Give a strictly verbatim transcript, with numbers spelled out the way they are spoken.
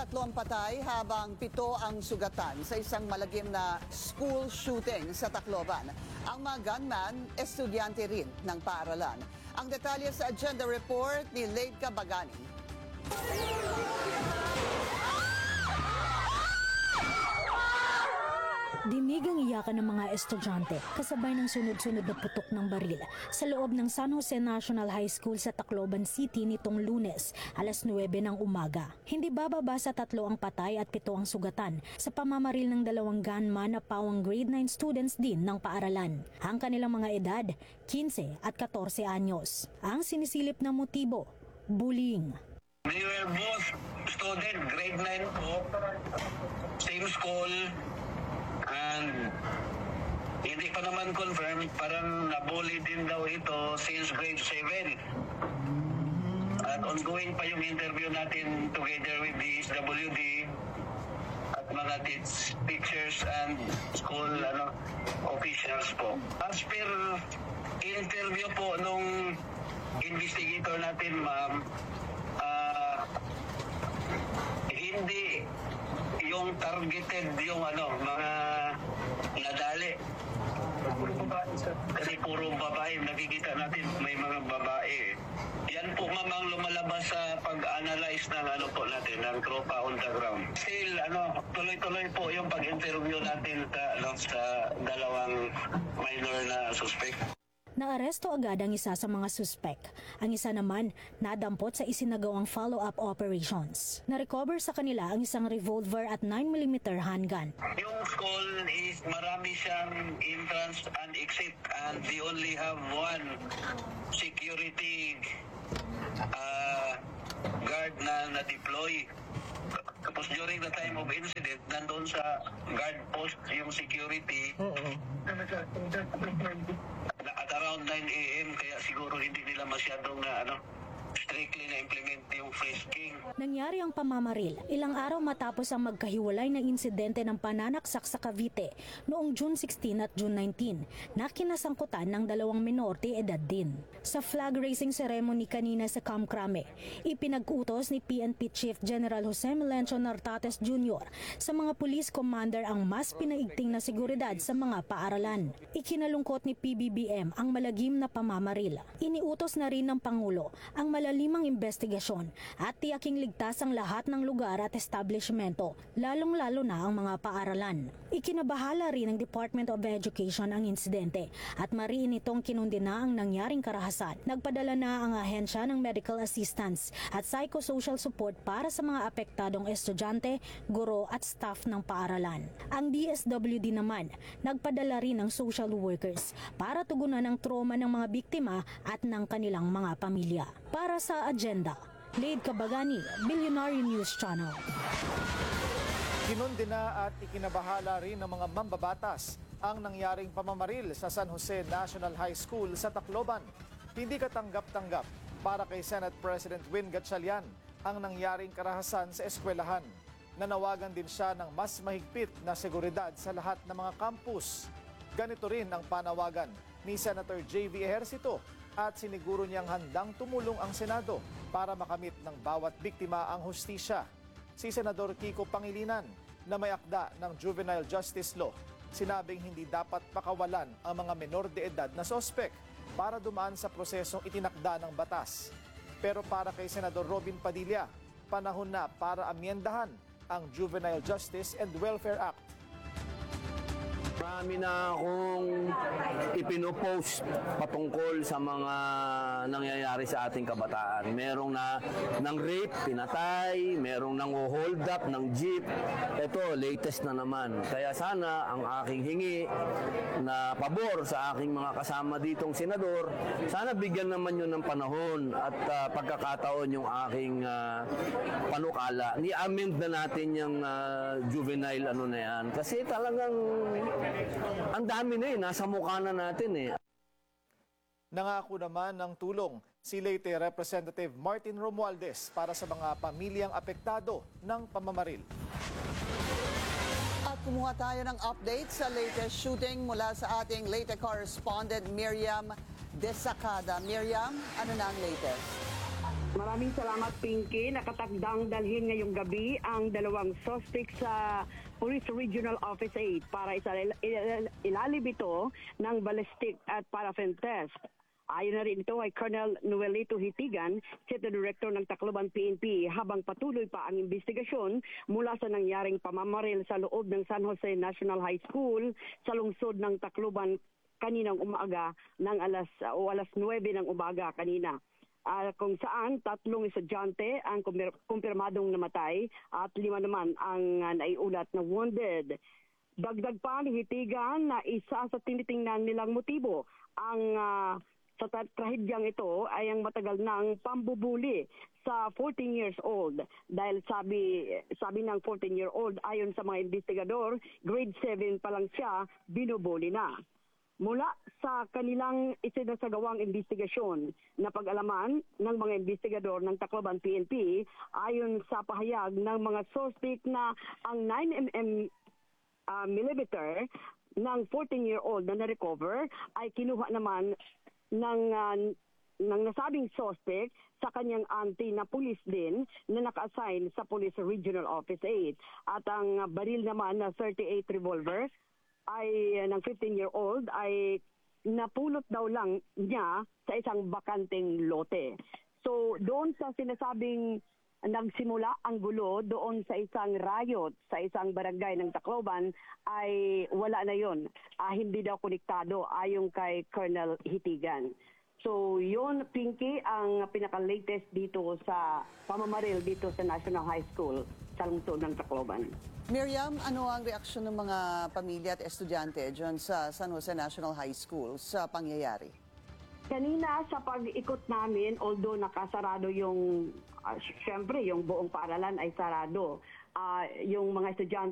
Tatlong patay habang pito ang sugatan sa isang malagim na school shooting sa Tacloban. Ang mga gunman, estudyante rin ng paaralan. Ang detalye sa agenda report ni Leidka Bagani. Dinig ang iyakan ng mga estudyante kasabay ng sunod-sunod na putok ng baril sa loob ng San Jose National High School sa Tacloban City nitong Lunes, alas nuwebe ng umaga. Hindi bababa sa tatlo ang patay at pito ang sugatan sa pamamaril ng dalawang gunman na pawang grade nine students din ng paaralan. Ang kanilang mga edad, fifteen at fourteen anyos. Ang sinisilip na motibo, bullying. They were both student, grade nine po, same school. And hindi pa naman confirmed, parang nabully din daw ito since grade seven. At ongoing pa yung interview natin together with the S W D at mga teachers and school ano, officials po. As per interview po nung investigator natin, ma'am, uh, hindi yung targeted yung ano, mga nadali. Kasi puro babae, nakikita natin may mga babae. Yan po mamang lumalabas sa pag-analyze ng ano po natin, ng tropa on the ground. Still, ano, tuloy-tuloy po yung pag-interview natin sa, ano, sa dalawang minor na suspect. Naaresto agad ang isa sa mga suspek. Ang isa naman, nadampot sa isinagawang follow-up operations. Na-recover sa kanila ang isang revolver at nine millimeter handgun. Yung school is marami siyang entrance and exit and they only have one security uh, guard na na-deploy. Tapos during the time of incident, nandun sa guard post yung security. Uh-oh. At around nine a m kaya siguro hindi nila masyadong na ano, strictly na implement yung frisking. Nangyari ang pamamaril ilang araw matapos ang magkahiwalay na insidente ng pananaksak sa Cavite noong June sixteen at June nineteen na kinasangkutan ng dalawang minor de edad din. Sa flag raising ceremony kanina sa Camp Crame, ipinag-utos ni P N P Chief General Jose Melencio Nartates Junior sa mga police commander ang mas pinaigting na seguridad sa mga paaralan. Ikinalungkot ni P B B M ang malagim na pamamaril. Iniutos na rin ng Pangulo ang malalimang investigasyon at tiyaking ligtas ang lahat ng lugar at establishmento, lalong-lalo na ang mga paaralan. Ikinabahala rin ng Department of Education ang insidente at mariin itong kinundina ang nangyaring karahasan. Nagpadala na ang ahensya ng medical assistance at psychosocial support para sa mga apektadong estudyante, guro at staff ng paaralan. Ang D S W D naman, nagpadala rin ng social workers para tugunan ang trauma ng mga biktima at ng kanilang mga pamilya. Para sa agenda, Leidka Bagani, Billionaire News Channel. Kinundina at ikinabahala rin ng mga mambabatas ang nangyaring pamamaril sa San Jose National High School sa Tacloban. Hindi katanggap-tanggap para kay Senate President Win Gatchalian ang nangyaring karahasan sa eskwelahan. Nanawagan din siya ng mas mahigpit na seguridad sa lahat ng mga campus. Ganito rin ang panawagan ni Senator J V Ejercito at siniguro niyang handang tumulong ang Senado para makamit ng bawat biktima ang hustisya. Si Senador Kiko Pangilinan na may akda ng Juvenile Justice Law, sinabing hindi dapat pakawalan ang mga menor de edad na sospek para dumaan sa prosesong itinakda ng batas. Pero para kay Senador Robin Padilla, panahon na para amyendahan ang Juvenile Justice and Welfare Act. Marami na akong ipinopost patungkol sa mga nangyayari sa ating kabataan. Merong na ng rape, pinatay, merong nang hold up ng jeep. Ito, latest na naman. Kaya sana ang aking hingi na pabor sa aking mga kasama ditong senador, sana bigyan naman yun ng panahon at uh, pagkakataon yung aking uh, panukala. Ni-amend na natin yung uh, juvenile ano na yan. Kasi talagang ang dami na eh, nasa mukha na natin eh. Nangako naman ng tulong si Leyte Representative Martin Romualdez para sa mga pamilyang apektado ng pamamaril. At kumuha tayo ng update sa latest shooting mula sa ating Leyte correspondent Miriam Desacada. Miriam, ano na ang latest? Maraming salamat, Pinky. Nakatakdang dalhin ngayong gabi ang dalawang suspect sa Police Regional Office eight para isal- il- ilalim ito ng ballistic at paraffin test. Ayon na rin ito ay Colonel Noelito Hitigan, City Director ng Tacloban P N P, habang patuloy pa ang investigasyon mula sa nangyaring pamamaril sa loob ng San Jose National High School sa lungsod ng Tacloban kaninang umaga ng alas o alas nuwebe ng umaga kanina. Uh, kung saan tatlong estudyante ang kumpir- kumpirmadong namatay at lima naman ang uh, naiulat na wounded. Dagdag pa ni Hitigan na isa sa tinitingnan nilang motibo ang uh, sa trahedyang ito ay ang matagal ng pambubuli sa fourteen years old dahil sabi sabi ng fourteen year old ayon sa mga investigador, grade seven pa lang siya, binubuli na. Mula sa kanilang isinasagawang investigasyon na pag-alaman ng mga investigador ng Tacloban P N P, ayon sa pahayag ng mga suspect na ang nine millimeter uh, millimeter ng fourteen year old na na-recover ay kinuha naman ng uh, ng nasabing suspect sa kanyang auntie na pulis din na naka-assign sa Police Regional Office eight. At ang baril naman na thirty-eight revolver ay ng fifteen year old ay napulot daw lang niya sa isang bakanteng lote. So doon sa sinasabing nagsimula ang gulo doon sa isang riot sa isang barangay ng Tacloban ay wala na yon. Ah, hindi daw konektado ayon kay Colonel Hitigan. So yun, Pinky, ang pinaka-latest dito sa pamamaril dito sa National High School sa lungsod ng Tacloban. Miriam, ano ang reaksyon ng mga pamilya at estudyante dyan sa San Jose National High School sa pangyayari? Kanina sa pag-ikot namin, although nakasarado yung, uh, syempre yung buong paaralan ay sarado, uh, yung mga estudyante